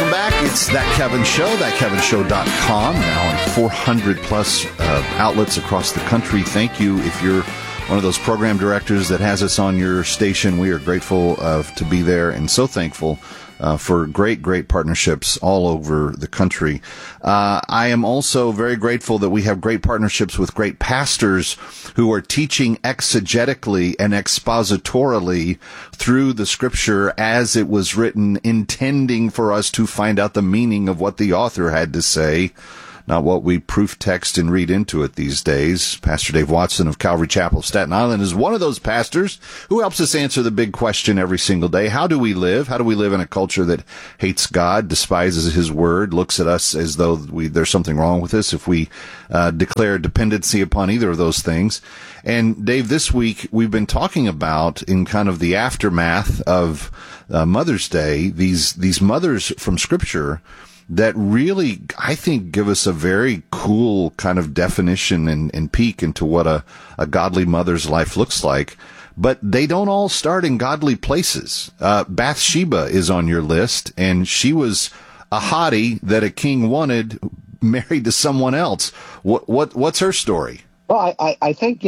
Welcome back. It's That Kevin Show, thatkevinshow.com, now on 400-plus outlets across the country. Thank you. If you're one of those program directors that has us on your station, we are grateful to be there and so thankful for great partnerships all over the country. I am also very grateful that we have great partnerships with great pastors who are teaching exegetically and expositorily through the scripture as it was written, intending for us to find out the meaning of what the author had to say, not what we proof text and read into it these days. Pastor Dave Watson of Calvary Chapel, Staten Island, is one of those pastors who helps us answer the big question every single day. How do we live? How do we live in a culture that hates God, despises his word, looks at us as though there's something wrong with us if we declare dependency upon either of those things? And Dave, this week we've been talking about, in kind of the aftermath of Mother's Day, these mothers from Scripture that really, I think, give us a very cool kind of definition and peek into what a godly mother's life looks like. But they don't all start in godly places. Bathsheba is on your list, and she was a hottie that a king wanted, married to someone else. What's her story? Well, I think,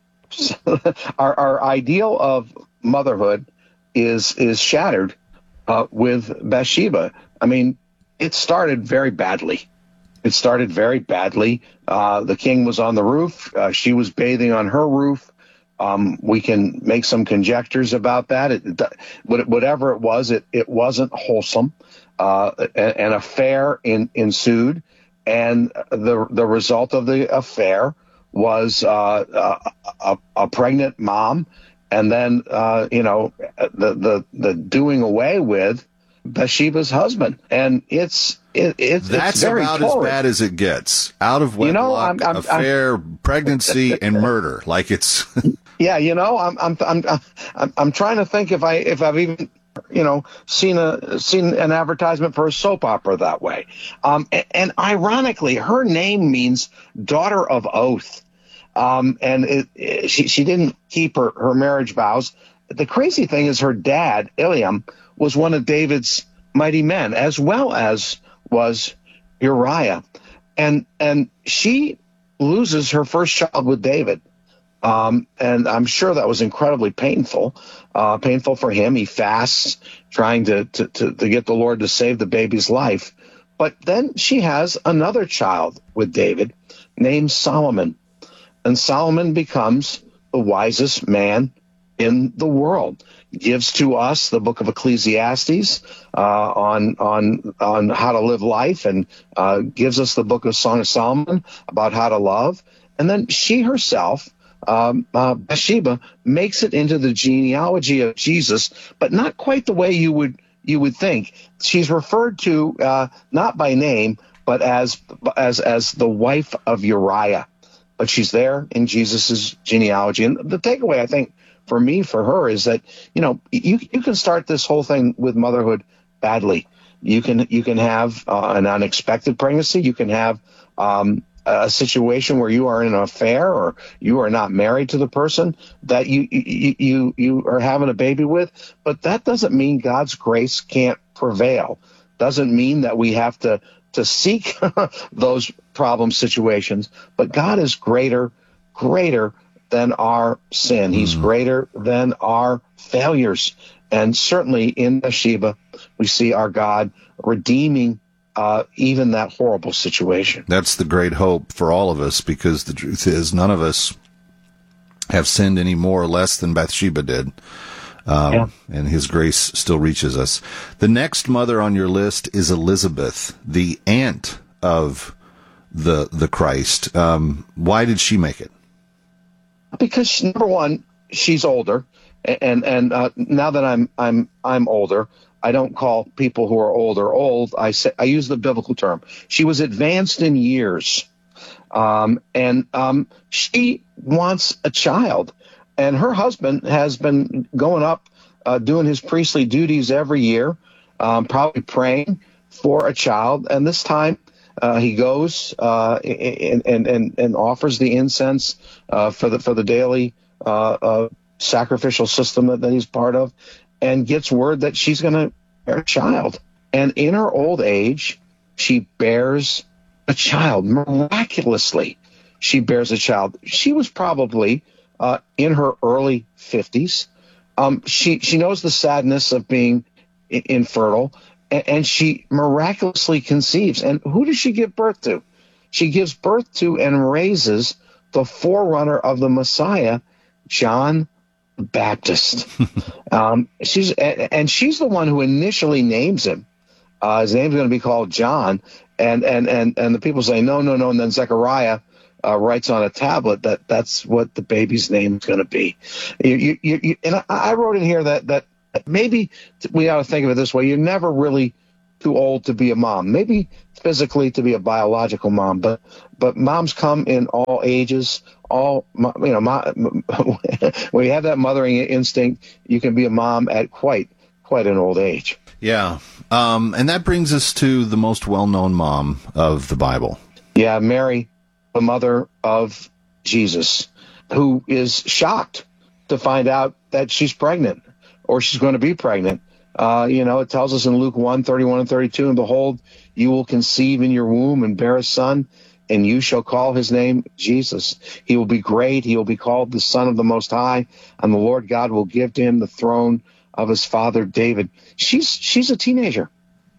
our ideal of motherhood is shattered with Bathsheba. I mean, it started very badly. The king was on the roof. She was bathing on her roof. We can make some conjectures about that. Whatever it was, it wasn't wholesome. An affair ensued, and the result of the affair was a pregnant mom, and then the doing away with Bathsheba's husband, and it's very about torrid. as bad as it gets. Out of wedlock, affair, pregnancy, and murder. Like it's yeah. I'm trying to think if I've even seen an advertisement for a soap opera that way. And ironically, her name means daughter of oath. And she didn't keep her marriage vows. The crazy thing is her dad, Eliam, was one of David's mighty men, as well as was Uriah. And she loses her first child with David. And I'm sure that was incredibly painful for him. He fasts, trying to get the Lord to save the baby's life. But then she has another child with David named Solomon. And Solomon becomes the wisest man in the world. Gives to us the book of Ecclesiastes on how to live life, and gives us the book of Song of Solomon about how to love. And then she herself, Bathsheba, makes it into the genealogy of Jesus, but not quite the way you would think. She's referred to not by name, but as the wife of Uriah. But she's there in Jesus's genealogy. And the takeaway, I think, for her is that, you can start this whole thing with motherhood badly. You can have an unexpected pregnancy. You can have a situation where you are in an affair, or you are not married to the person that you are having a baby with. But that doesn't mean God's grace can't prevail. Doesn't mean that we have to seek those problem situations. But God is greater than our sin. He's greater than our failures. And certainly in Bathsheba, we see our God redeeming even that horrible situation. That's the great hope for all of us, because the truth is none of us have sinned any more or less than Bathsheba did. And his grace still reaches us. The next mother on your list is Elizabeth, the aunt of the Christ. Why did she make it? Because number one, she's older, and now that I'm older, I don't call people who are older old. I use the biblical term. She was advanced in years, and she wants a child, and her husband has been going up, doing his priestly duties every year, probably praying for a child, and this time he goes and offers the incense for the daily sacrificial system that he's part of, and gets word that she's going to bear a child. And in her old age, she bears a child. Miraculously, she bears a child. She was probably in her early 50s. She knows the sadness of being infertile, and she miraculously conceives. And who does she give birth to? She gives birth to and raises the forerunner of the Messiah, John the Baptist. She's the one who initially names him. His name's going to be called John, and the people say no, and then Zechariah writes on a tablet that's what the baby's name is going to be. And I wrote in here that maybe we ought to think of it this way: you're never really too old to be a mom. Maybe physically to be a biological mom, but moms come in all ages. When you have that mothering instinct, you can be a mom at quite an old age. Yeah, and that brings us to the most well-known mom of the Bible. Yeah, Mary, the mother of Jesus, who is shocked to find out that she's pregnant or she's going to be pregnant. It tells us in Luke 1:31 and 32, and behold, you will conceive in your womb and bear a son, and you shall call his name Jesus. He will be great. He will be called the Son of the Most High, and the Lord God will give to him the throne of his father David. She's a teenager.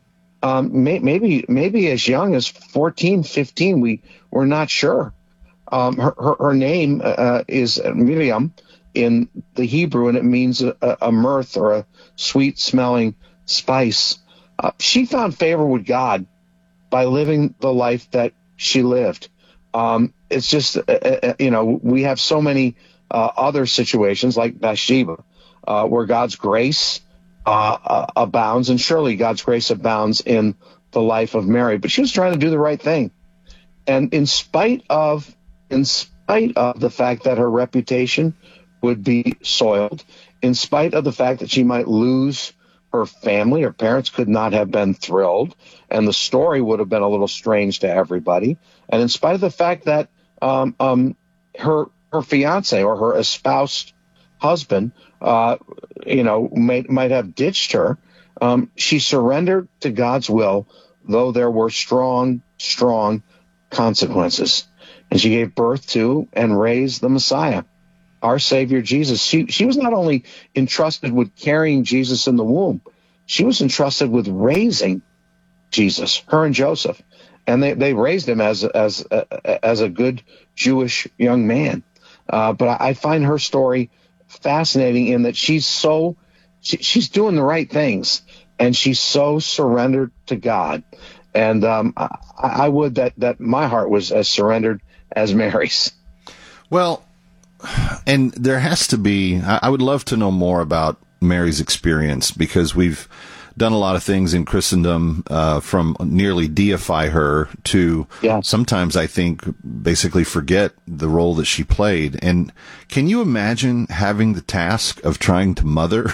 Maybe as young as 14, 15. We're not sure. Her name is Miriam in the Hebrew, and it means a mirth or a sweet-smelling spice. She found favor with God by living the life that she lived. It's just, we have so many other situations like Bathsheba, where God's grace abounds, and surely God's grace abounds in the life of Mary. But she was trying to do the right thing. And in spite of the fact that her reputation would be soiled, in spite of the fact that she might lose her family, her parents could not have been thrilled, and the story would have been a little strange to everybody. And in spite of the fact that her fiance or her espoused husband, might have ditched her, she surrendered to God's will, though there were strong consequences. And she gave birth to and raised the Messiah, our Savior Jesus. She was not only entrusted with carrying Jesus in the womb, she was entrusted with raising Jesus, her and Joseph. And they raised him as a good Jewish young man. But I find her story fascinating in that she's doing the right things, and she's so surrendered to God. And I would that my heart was as surrendered as Mary's. Well, and there has to be, I would love to know more about Mary's experience, because we've done a lot of things in Christendom, from nearly deify her to sometimes, I think, basically forget the role that she played. And can you imagine having the task of trying to mother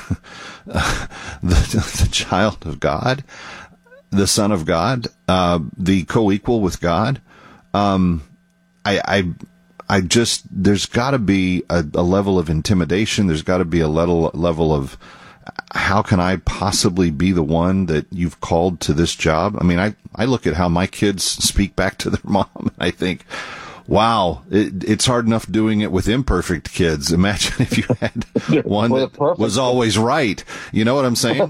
the child of God, the Son of God, the co-equal with God? I just, there's got to be a level of intimidation. There's got to be a level of, how can I possibly be the one that you've called to this job? I mean, I look at how my kids speak back to their mom, and I think, wow, it's hard enough doing it with imperfect kids. Imagine if you had one that was always right. You know what I'm saying?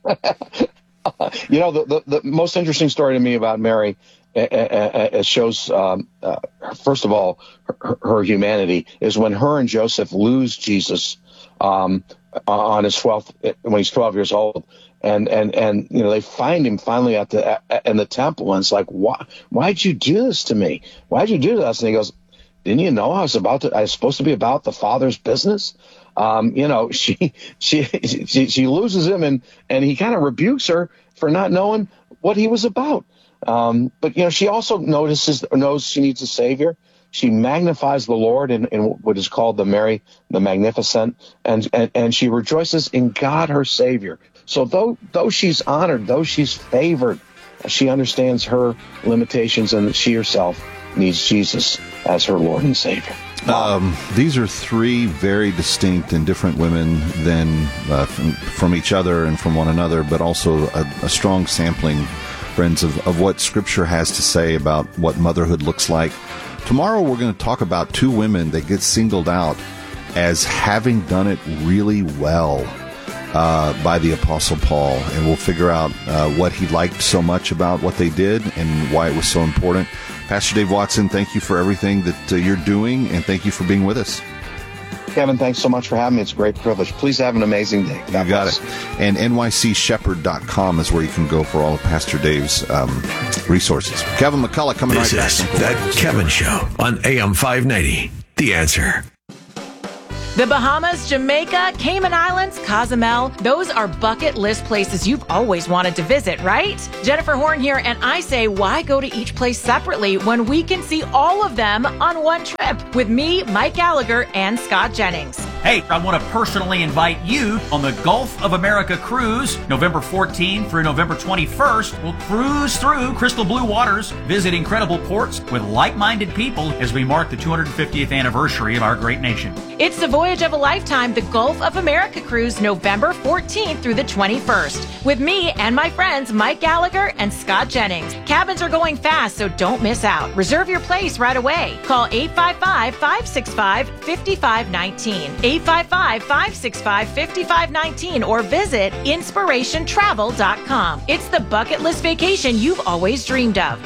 The most interesting story to me about Mary, it shows, first of all, her humanity, is when her and Joseph lose Jesus on his 12th, when he's 12 years old, and they find him finally in the temple, and it's like, why'd you do this to me? Why'd you do this? And he goes, didn't you know I was supposed to be about the Father's business? She loses him, and he kind of rebukes her for not knowing what he was about. But she also knows she needs a Savior. She magnifies the Lord in what is called the Mary the Magnificent, and she rejoices in God, her Savior. So though she's honored, though she's favored, she understands her limitations and that she herself needs Jesus as her Lord and Savior. These are three very distinct and different women than from each other and from one another, but also a strong sampling, friends, of what Scripture has to say about what motherhood looks like. Tomorrow we're going to talk about two women that get singled out as having done it really well by the Apostle Paul, and we'll figure out what he liked so much about what they did and why it was so important. Pastor Dave Watson, thank you for everything that you're doing, and thank you for being with us. Kevin, thanks so much for having me. It's a great privilege. Please have an amazing day. God you got bless. It. And nycshepherd.com is where you can go for all of Pastor Dave's resources. Kevin McCullough coming right back. This is That Kevin Show on AM 590. The Answer. The Bahamas, Jamaica, Cayman Islands, Cozumel, those are bucket list places you've always wanted to visit, right? Jennifer Horn here, and I say, why go to each place separately when we can see all of them on one trip with me, Mike Gallagher, and Scott Jennings? Hey, I want to personally invite you on the Gulf of America cruise, November 14th through November 21st. We'll cruise through crystal blue waters, visit incredible ports with like-minded people as we mark the 250th anniversary of our great nation. It's the voyage of a lifetime, the Gulf of America cruise, November 14th through the 21st, with me and my friends Mike Gallagher and Scott Jennings. Cabins are going fast, so don't miss out. Reserve your place right away. Call 855-565-5519. 855-565-5519 or visit inspirationtravel.com. It's the bucket list vacation you've always dreamed of.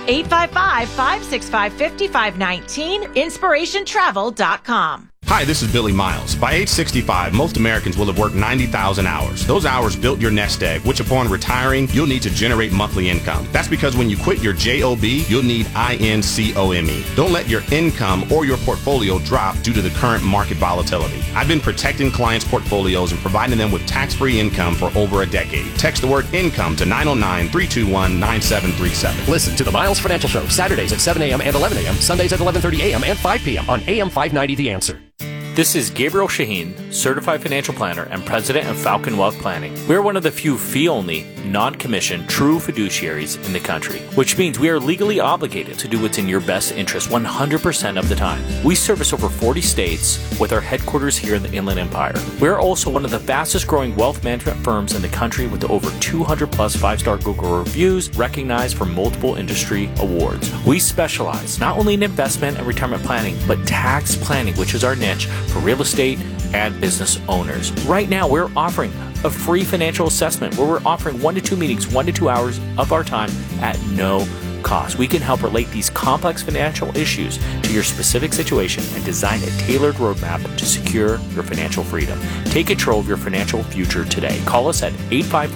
855-565-5519, inspirationtravel.com. Hi, this is Billy Miles. By age 65, most Americans will have worked 90,000 hours. Those hours built your nest egg, which upon retiring, you'll need to generate monthly income. That's because when you quit your JOB, you'll need INCOME. Don't let your income or your portfolio drop due to the current market volatility. I've been protecting clients' portfolios and providing them with tax-free income for over a decade. Text the word income to 909-321-9737. Listen to the Miles Financial Show, Saturdays at 7 a.m. and 11 a.m., Sundays at 11:30 a.m. and 5 p.m. on AM 590 The Answer. This is Gabriel Shaheen, Certified Financial Planner and President of Falcon Wealth Planning. We are one of the few fee-only, non-commissioned, true fiduciaries in the country, which means we are legally obligated to do what's in your best interest 100% of the time. We service over 40 states with our headquarters here in the Inland Empire. We are also one of the fastest growing wealth management firms in the country with over 200 plus 5-star Google reviews recognized for multiple industry awards. We specialize not only in investment and retirement planning, but tax planning, which is our niche for real estate and business owners. Right now, we're offering a free financial assessment where we're offering 1 to 2 meetings, 1 to 2 hours of our time at no cost. We can help relate these complex financial issues to your specific situation and design a tailored roadmap to secure your financial freedom. Take control of your financial future today. Call us at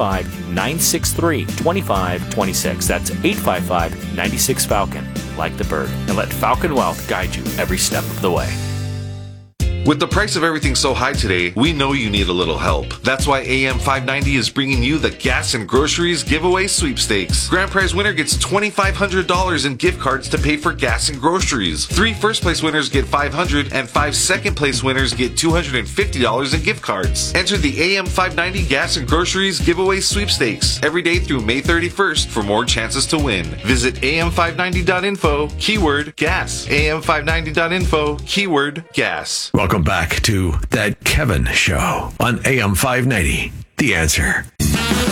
855-963-2526. That's 855-96-FALCON, like the bird, and let Falcon Wealth guide you every step of the way. With the price of everything so high today, we know you need a little help. That's why AM 590 is bringing you the Gas and Groceries Giveaway Sweepstakes. Grand prize winner gets $2,500 in gift cards to pay for gas and groceries. 3 first-place winners get $500, and 5 second-place winners get $250 in gift cards. Enter the AM 590 Gas and Groceries Giveaway Sweepstakes every day through May 31st for more chances to win. Visit am590.info, keyword gas. am590.info, keyword gas. Welcome back to That Kevin Show on AM 590. The Answer.